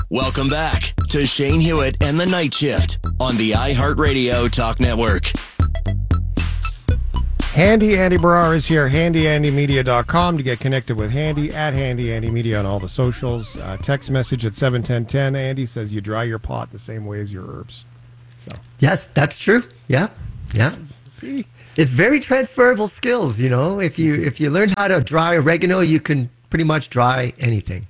Welcome back to Shane Hewitt and the Night Shift on the iHeartRadio Talk Network. Handy Andy Barrar is here, handyandymedia.com to get connected with Handy, at Handy Andy Media on all the socials. Text message at 71010. Andy says you dry your pot the same way as your herbs. So yes, that's true. Yeah. See? It's very transferable skills, you know. If you learn how to dry oregano, you can pretty much dry anything.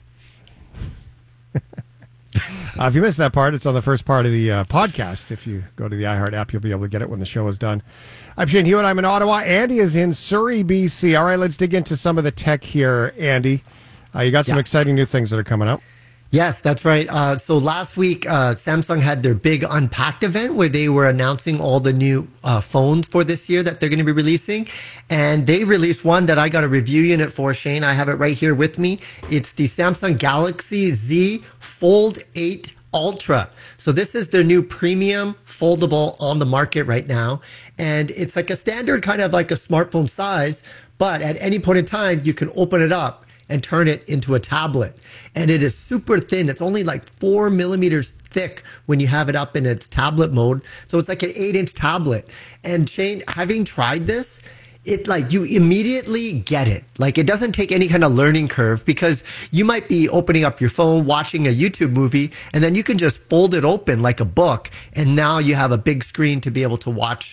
If you missed that part, it's on the first part of the podcast. If you go to the iHeart app, you'll be able to get it when the show is done. I'm Shane Hewitt. I'm in Ottawa. Andy is in Surrey, BC. All right, let's dig into some of the tech here, Andy. You got some exciting new things that are coming up. Yes, that's right. So last week, Samsung had their big Unpacked event where they were announcing all the new phones for this year that they're going to be releasing. And they released one that I got a review unit for, Shane. I have it right here with me. It's the Samsung Galaxy Z Fold 8 Ultra. So this is their new premium foldable on the market right now. And it's like a standard kind of like a smartphone size, but at any point in time, you can open it up and turn it into a tablet. And it is super thin. It's only like 4 millimeters thick when you have it up in its tablet mode. So it's like an 8-inch tablet. And Shane, having tried this, it like you immediately get it. Like it doesn't take any kind of learning curve because you might be opening up your phone, watching a YouTube movie, and then you can just fold it open like a book. And now you have a big screen to be able to watch,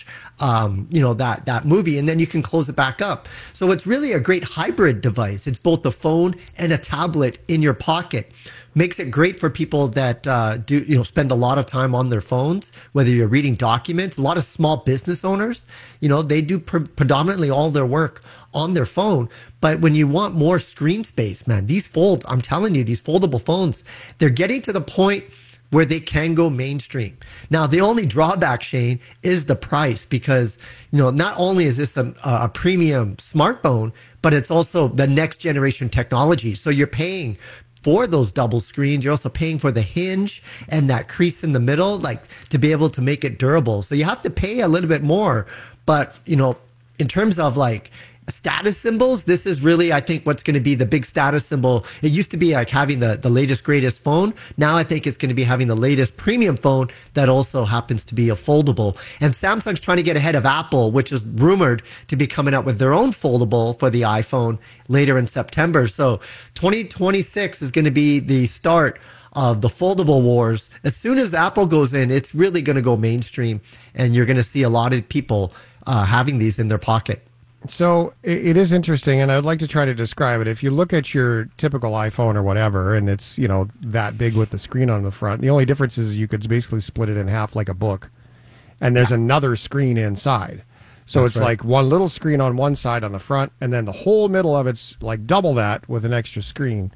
that movie, and then you can close it back up. So it's really a great hybrid device. It's both a phone and a tablet in your pocket. Makes it great for people that spend a lot of time on their phones, whether you're reading documents. A lot of small business owners, they do predominantly all their work on their phone. But when you want more screen space, man, these folds, I'm telling you, these foldable phones, they're getting to the point where they can go mainstream. Now, the only drawback, Shane, is the price because, not only is this a premium smartphone, but it's also the next generation technology. So you're paying for those double screens. You're also paying for the hinge and that crease in the middle, like to be able to make it durable. So you have to pay a little bit more. But, in terms of like status symbols, this is really, I think, what's going to be the big status symbol. It used to be like having the latest, greatest phone. Now I think it's going to be having the latest premium phone that also happens to be a foldable. And Samsung's trying to get ahead of Apple, which is rumored to be coming out with their own foldable for the iPhone later in September. So 2026 is going to be the start of the foldable wars. As soon as Apple goes in, it's really going to go mainstream, and you're going to see a lot of people having these in their pocket. So it is interesting, and I'd like to try to describe it. If you look at your typical iPhone or whatever, and it's, that big with the screen on the front, the only difference is you could basically split it in half like a book, and there's another screen inside. So it's like one little screen on one side on the front, and then the whole middle of it's like double that with an extra screen.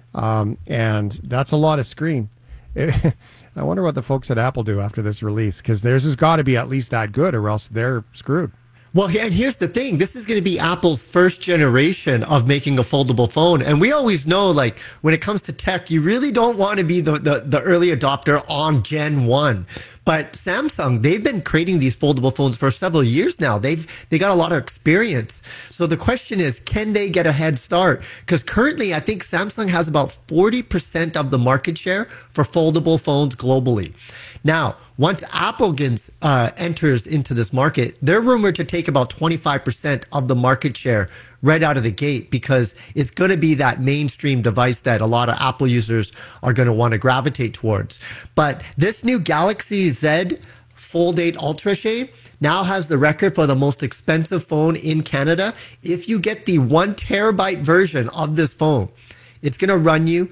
And that's a lot of screen. I wonder what the folks at Apple do after this release, because theirs has got to be at least that good, or else they're screwed. Well, and here's the thing. This is going to be Apple's first generation of making a foldable phone. And we always know, like, when it comes to tech, you really don't want to be the early adopter on Gen 1. But Samsung, they've been creating these foldable phones for several years now. They got a lot of experience. So the question is, can they get a head start? Because currently, I think Samsung has about 40% of the market share for foldable phones globally. Now, once Apple enters into this market, they're rumored to take about 25% of the market share right out of the gate, because it's going to be that mainstream device that a lot of Apple users are going to want to gravitate towards. But this new Galaxy Z Fold 8 Ultra shade now has the record for the most expensive phone in Canada. If you get the 1 terabyte version of this phone, it's going to run you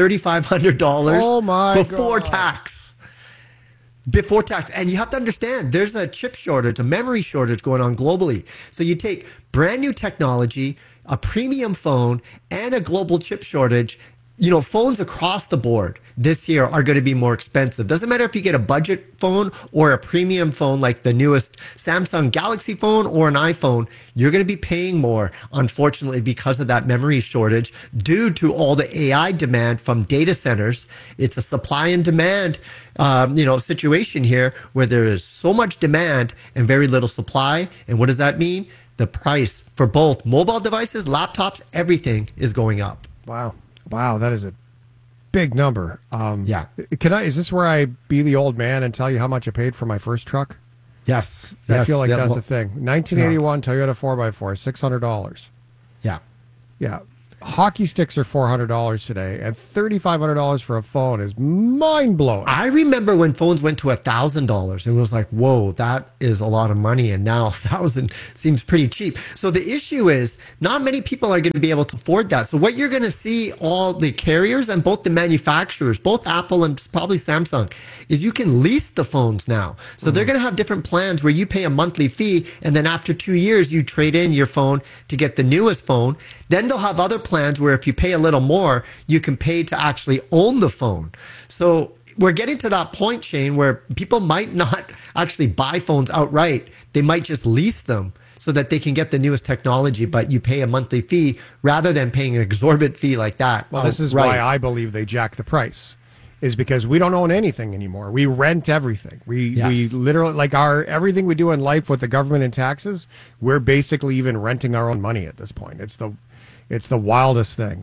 $3,500 before tax. Before tax. And you have to understand, there's a chip shortage, a memory shortage going on globally. So you take brand new technology, a premium phone, and a global chip shortage. Phones across the board this year are going to be more expensive. Doesn't matter if you get a budget phone or a premium phone like the newest Samsung Galaxy phone or an iPhone, you're going to be paying more, unfortunately, because of that memory shortage due to all the AI demand from data centers. It's a supply and demand situation here where there is so much demand and very little supply. And what does that mean? The price for both mobile devices, laptops, everything is going up. Wow, that is a big number. Yeah. Is this where I be the old man and tell you how much I paid for my first truck? Yes. I feel like that's the thing. 1981 Toyota 4x4, $600. Yeah. Yeah. Hockey sticks are $400 today, and $3,500 for a phone is mind-blowing. I remember when phones went to $1,000, and it was like, whoa, that is a lot of money. And now 1,000 seems pretty cheap. So the issue is not many people are going to be able to afford that. So what you're going to see, all the carriers and both the manufacturers, both Apple and probably Samsung, is you can lease the phones now. So they're going to have different plans where you pay a monthly fee, and then after 2 years, you trade in your phone to get the newest phone. Then they'll have other plans where if you pay a little more, you can pay to actually own the phone. So we're getting to that point, Shane, where people might not actually buy phones outright. They might just lease them so that they can get the newest technology, but you pay a monthly fee rather than paying an exorbitant fee like that. Well, this is why I believe they jack the price, is because we don't own anything anymore. We rent everything. We literally, like everything we do in life with the government and taxes, we're basically even renting our own money at this point. It's the wildest thing.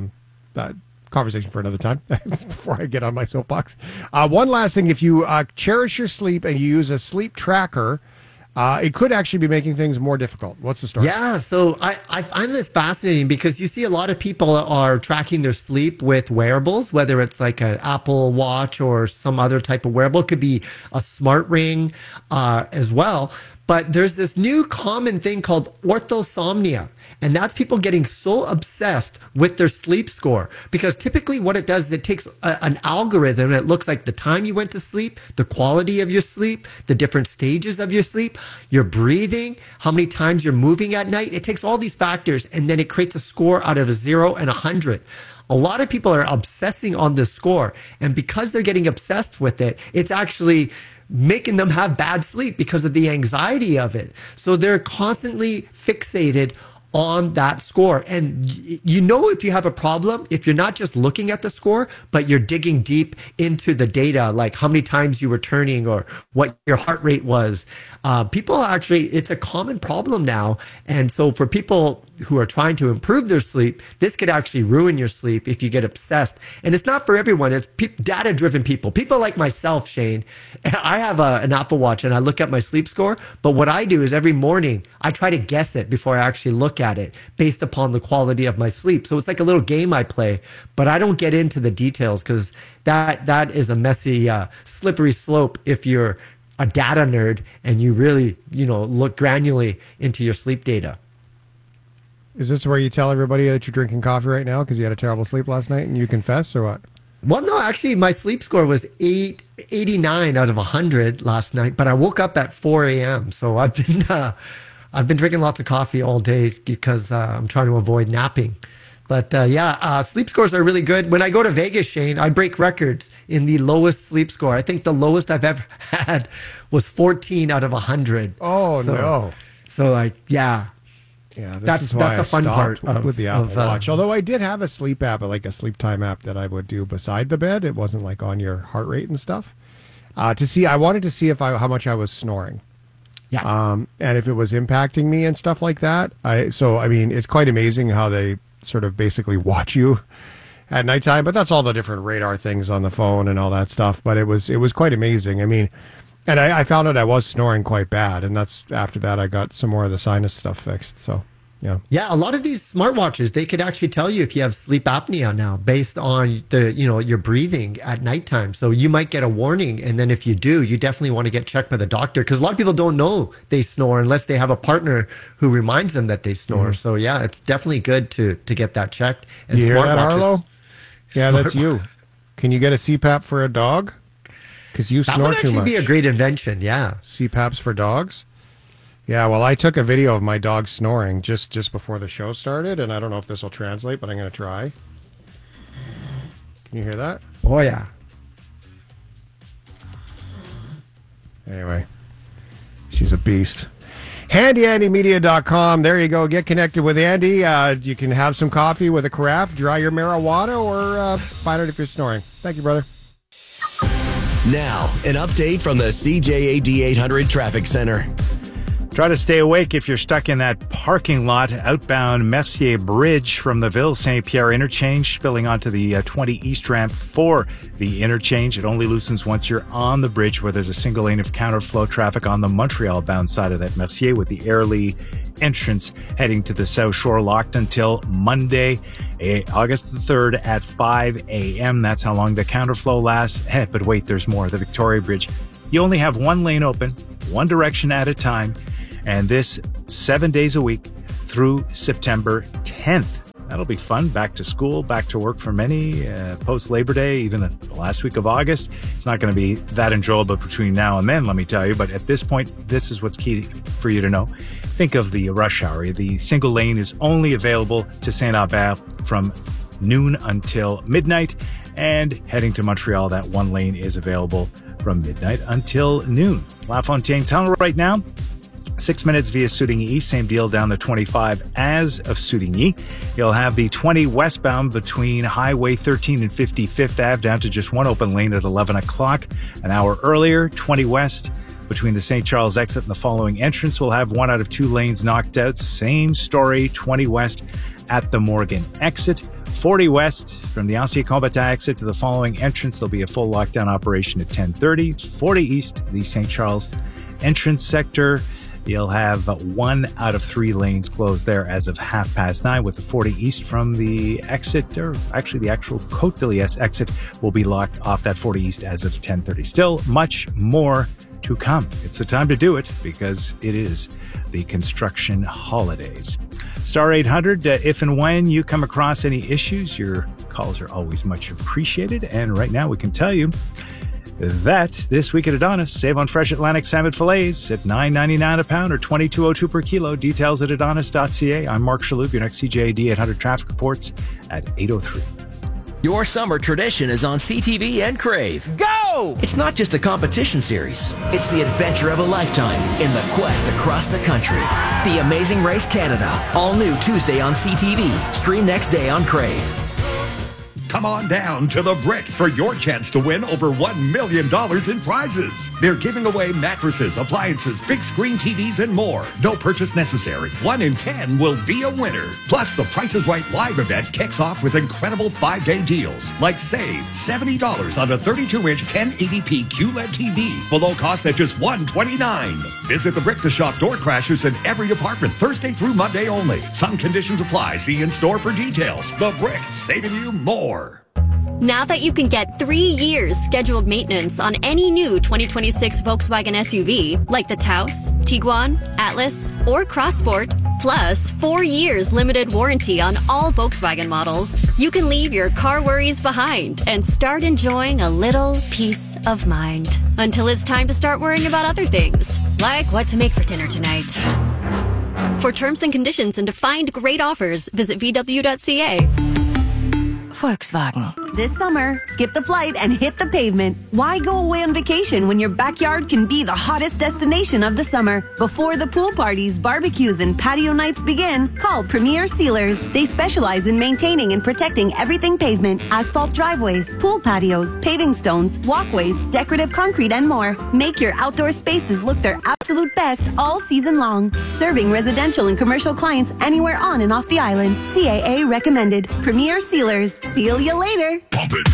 That conversation for another time before I get on my soapbox. One last thing, if you cherish your sleep and you use a sleep tracker, it could actually be making things more difficult. What's the story? Yeah, so I find this fascinating because you see a lot of people are tracking their sleep with wearables, whether it's like an Apple Watch or some other type of wearable. It could be a smart ring as well. But there's this new common thing called orthosomnia. And that's people getting so obsessed with their sleep score, because typically what it does is it takes an algorithm and it looks like the time you went to sleep, the quality of your sleep, the different stages of your sleep, your breathing, how many times you're moving at night. It takes all these factors and then it creates a score out of a 0 and 100. A lot of people are obsessing on this score. And because they're getting obsessed with it, it's actually making them have bad sleep because of the anxiety of it. So they're constantly fixated on that score. And you know, if you have a problem, if you're not just looking at the score, but you're digging deep into the data, like how many times you were turning or what your heart rate was. People actually, it's a common problem now. And so for people who are trying to improve their sleep, this could actually ruin your sleep if you get obsessed. And it's not for everyone. It's data-driven people. People like myself, Shane. I have an Apple Watch and I look at my sleep score. But what I do is every morning, I try to guess it before I actually look at it based upon the quality of my sleep. So it's like a little game I play, but I don't get into the details because that is a messy, slippery slope if you're a data nerd and you really, look granularly into your sleep data. Is this where you tell everybody that you're drinking coffee right now because you had a terrible sleep last night and you confess, or what? Well, no, actually, my sleep score was 89 out of 100 last night, but I woke up at 4 a.m. So I've been drinking lots of coffee all day because I'm trying to avoid napping. But sleep scores are really good. When I go to Vegas, Shane, I break records in the lowest sleep score. I think the lowest I've ever had was 14 out of 100. Oh, no. So, yeah. Yeah, that's a fun part with the Apple Watch. Although I did have a sleep app, like a sleep time app that I would do beside the bed. It wasn't like on your heart rate and stuff. I wanted to see how much I was snoring. Yeah. And if it was impacting me and stuff like that. It's quite amazing how they sort of basically watch you at nighttime. But that's all the different radar things on the phone and all that stuff. But it was quite amazing. I mean, and I found out I was snoring quite bad, and that's after that I got some more of the sinus stuff fixed. So, yeah. Yeah, a lot of these smartwatches, they could actually tell you if you have sleep apnea now based on your breathing at nighttime. So you might get a warning, and then if you do, you definitely want to get checked by the doctor, because a lot of people don't know they snore unless they have a partner who reminds them that they snore. Mm-hmm. So yeah, it's definitely good to get that checked. And you hear that, Arlo? Yeah, that's you. Can you get a CPAP for a dog? Because you snore too much. That would actually be a great invention, yeah. CPAPs for dogs? Yeah, well, I took a video of my dog snoring just before the show started, and I don't know if this will translate, but I'm going to try. Can you hear that? Oh, yeah. Anyway, she's a beast. HandyAndyMedia.com. There you go. Get connected with Andy. You can have some coffee with a carafe, dry your marijuana, or find out if you're snoring. Thank you, brother. Now, an update from the CJAD 800 Traffic Center. Try to stay awake if you're stuck in that parking lot outbound Mercier Bridge from the Ville-Saint-Pierre interchange, spilling onto the 20 East ramp for the interchange. It only loosens once you're on the bridge, where there's a single lane of counterflow traffic on the Montreal-bound side of that Mercier, with the Airlie entrance heading to the South Shore locked until Monday, August the 3rd at 5 a.m. That's how long the counterflow lasts. But wait, there's more. The Victoria Bridge, you only have one lane open, one direction at a time, and this 7 days a week through September 10th. That'll be fun. Back to school, back to work for many, post-Labor Day, even the last week of August. It's not going to be that enjoyable between now and then, let me tell you. But at this point, this is what's key for you to know. Think of the rush hour. The single lane is only available to Saint-Albert from noon until midnight. And heading to Montreal, that one lane is available from midnight until noon. La Fontaine Tunnel right now, 6 minutes via Soudigny East. Same deal down the 25 as of Soudigny. You'll have the 20 westbound between Highway 13 and 55th Ave down to just one open lane at 11 o'clock. An hour earlier, 20 west between the St. Charles exit and the following entrance will have 1 out of 2 lanes knocked out. Same story, 20 west at the Morgan exit. 40 west from the Ancien Combatant exit to the following entrance. There'll be a full lockdown operation at 10:30. 40 east, the St. Charles entrance sector. You'll have 1 out of 3 lanes closed there as of 9:30, with the 40 east from the exit, or actually the actual Côte de Liesse exit, will be locked off that 40 east as of 10:30. Still much more to come. It's the time to do it because it is the construction holidays. Star 800, if and when you come across any issues, your calls are always much appreciated. And right now we can tell you that this week at Adonis, save on fresh Atlantic salmon fillets at $9.99 a pound or $22.02 per kilo. Details at adonis.ca. I'm Mark Shalhoub. Your next CJAD 800 traffic reports at 8:03. Your summer tradition is on CTV and Crave. Go! It's not just a competition series. It's the adventure of a lifetime in the quest across the country. The Amazing Race Canada. All new Tuesday on CTV. Stream next day on Crave. Come on down to the Brick for your chance to win over $1 million in prizes. They're giving away mattresses, appliances, big screen TVs, and more. No purchase necessary. 1 in 10 will be a winner. Plus, the Price is Right live event kicks off with incredible 5-day deals, like save $70 on a 32-inch 1080p QLED TV, below cost at just $129. Visit the Brick to shop door crashers in every department Thursday through Monday only. Some conditions apply. See in store for details. The Brick, saving you more. Now that you can get 3 years scheduled maintenance on any new 2026 Volkswagen SUV, like the Taos, Tiguan, Atlas, or Crossport, plus 4 years limited warranty on all Volkswagen models, you can leave your car worries behind and start enjoying a little peace of mind. Until it's time to start worrying about other things, like what to make for dinner tonight. For terms and conditions and to find great offers, visit VW.ca. Volkswagen. This summer, skip the flight and hit the pavement. Why go away on vacation when your backyard can be the hottest destination of the summer? Before the pool parties, barbecues, and patio nights begin, call Premier Sealers. They specialize in maintaining and protecting everything pavement, asphalt driveways, pool patios, paving stones, walkways, decorative concrete, and more. Make your outdoor spaces look their absolute best all season long. Serving residential and commercial clients anywhere on and off the island. CAA recommended. Premier Sealers. Seal you later. Pump it.